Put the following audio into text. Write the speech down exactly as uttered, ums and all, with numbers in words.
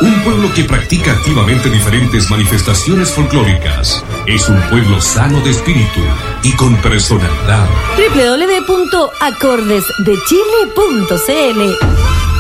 Un pueblo que practica activamente diferentes manifestaciones folclóricas. Es un pueblo sano de espíritu y con personalidad. doble u doble u doble u punto acordes de chile punto c l